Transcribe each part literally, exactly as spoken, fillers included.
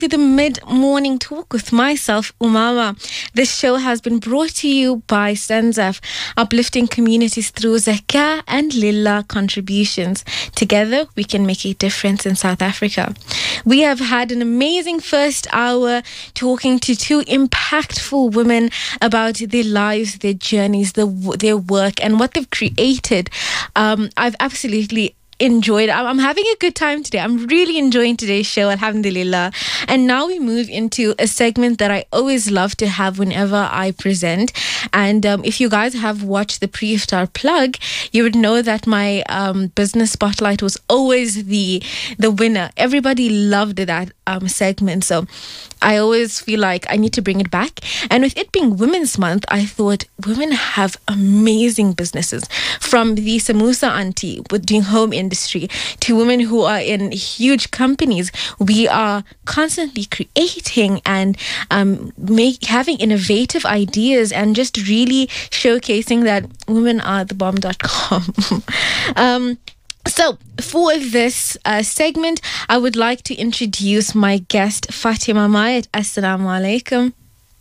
To the mid-morning talk with myself, Umama. This show has been brought to you by Senzaf, uplifting communities through zakah and lillah contributions. Together, we can make a difference in South Africa. We have had an amazing first hour talking to two impactful women about their lives, their journeys, the, their work, and what they've created. Um, I've absolutely enjoyed. I'm having a good time today. I'm really enjoying today's show, alhamdulillah. And now we move into a segment that I always love to have whenever I present. And um, if you guys have watched the pre-iftar plug, you would know that my um, business spotlight was always the the winner. Everybody loved that um, segment. So I always feel like I need to bring it back. And with it being Women's Month, I thought women have amazing businesses. From the samosa auntie with doing home industry to women who are in huge companies. We are constantly creating and um, make, having innovative ideas and just really showcasing that women are the bomb dot com. um, So, for this uh, segment, I would like to introduce my guest, Fatima Mayat. Assalamu alaikum.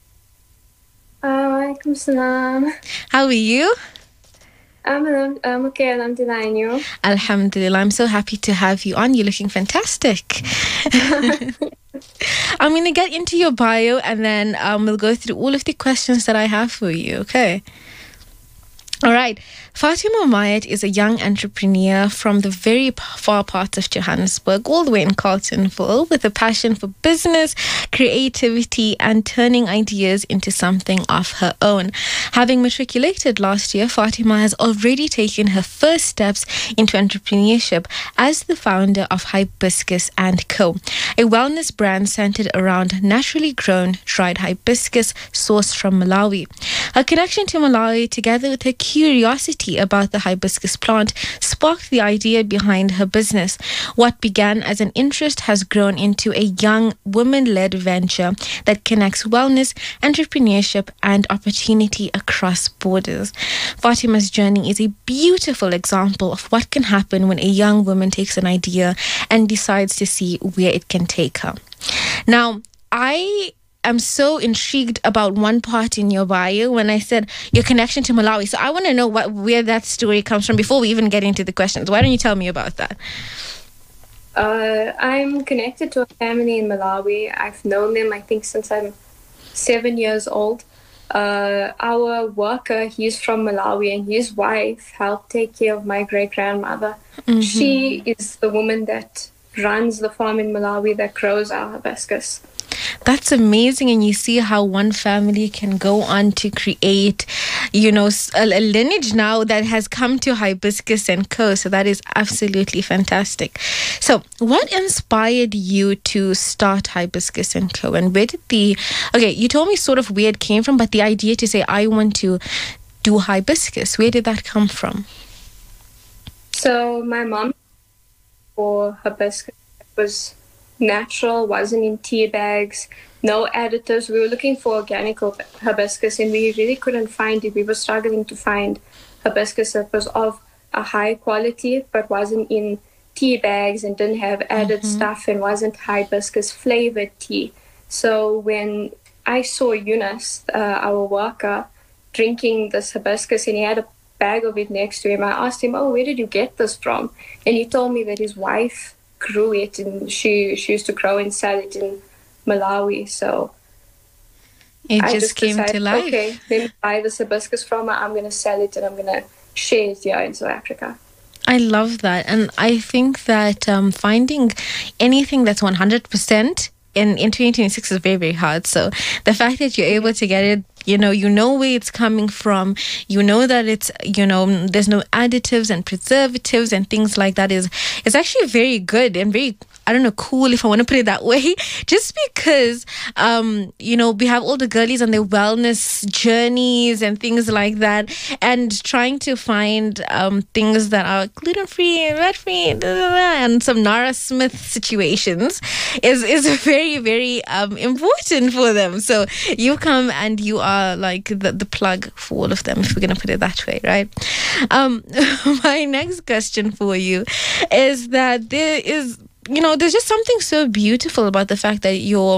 Alaikum salam. How are you? I'm, I'm okay, alhamdulillah, and you? Alhamdulillah, I'm so happy to have you on. You're looking fantastic. I'm going to get into your bio and then um, we'll go through all of the questions that I have for you, okay? All right. Fatima Mayat is a young entrepreneur from the very far parts of Johannesburg, all the way in Carltonville, with a passion for business, creativity, and turning ideas into something of her own. Having matriculated last year, Fatima has already taken her first steps into entrepreneurship as the founder of Hibiscus and Co., a wellness brand centered around naturally grown dried hibiscus sourced from Malawi. Her connection to Malawi, together with her curiosity about the hibiscus plant, sparked the idea behind her business. What began as an interest has grown into a young women-led venture that connects wellness, entrepreneurship, and opportunity across borders. Fatima's journey is a beautiful example of what can happen when a young woman takes an idea and decides to see where it can take her. Now, I I'm so intrigued about one part in your bio when I said your connection to Malawi. So I want to know what where that story comes from before we even get into the questions. Why don't you tell me about that? Uh, I'm connected to a family in Malawi. I've known them, I think, since I'm seven years old. Uh, our worker, he's from Malawi, and his wife helped take care of my great-grandmother. Mm-hmm. She is the woman that runs the farm in Malawi that grows our hibiscus. That's amazing. And you see how one family can go on to create, you know, a, a lineage now that has come to Hibiscus and Co. So that is absolutely fantastic. So what inspired you to start Hibiscus and Co? And where did the, okay, you told me sort of where it came from, but the idea to say, I want to do hibiscus, where did that come from? So my mom, for hibiscus, was natural, wasn't in tea bags, no additives. We were looking for organic hibiscus and we really couldn't find it. We were struggling to find hibiscus that was of a high quality but wasn't in tea bags and didn't have added mm-hmm. stuff and wasn't hibiscus flavored tea. So when I saw Yunus, uh, our worker, drinking this hibiscus and he had a bag of it next to him, I asked him, oh, where did you get this from? And he told me that his wife grew it and she she used to grow and sell it in Malawi. So it I just, just came decided, to life. Okay, let me buy this hibiscus from her. I'm going to sell it and I'm going to share it here in South Africa. I love that. And I think that um, finding anything that's one hundred percent in, in twenty twenty-six is very, very hard. So the fact that you're able to get it, you know, you know where it's coming from, you know that it's, you know, there's no additives and preservatives and things like that is, is actually very good and very, I don't know, cool, if I want to put it that way, just because, um, you know, we have all the girlies on their wellness journeys and things like that, and trying to find um, things that are gluten-free, red-free, and some Nara Smith situations is, is very, very um, important for them. So you come and you are like the, the plug for all of them, if we're going to put it that way, right? Um, my next question for you is that there is you know, there's just something so beautiful about the fact that you're